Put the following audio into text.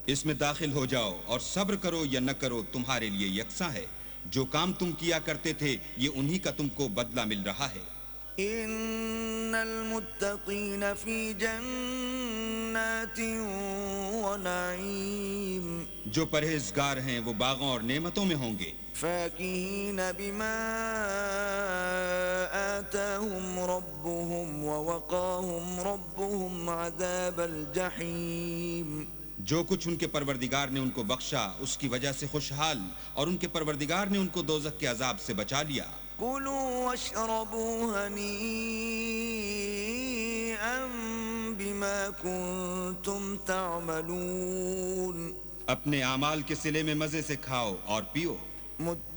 इसमें दाखिल हो जाओ और सब्र करो या न करो तुम्हारे लिए यकसा है। जो काम तुम किया करते थे ये उन्हीं का तुमको बदला मिल रहा है। इन्नल मुत्तकीन फी जन्नातिन व नईम, जो परहेजगार हैं वो बागों और नेमतों में होंगे। फाकिहीन बिमा आताहुम रब्बुहुम व वक़ाहुम रब्बुहुम अज़ाबल जहीम, जो कुछ उनके परवरदिगार ने उनको बख्शा उसकी वजह से खुशहाल, और उनके परवरदिगार ने उनको दोज़ख के अजाब से बचा लिया। कुलू वश्रबू हनीअन बिमा कुंतुम तअमलून, अपने आमाल के सिले में मजे से खाओ और पियो।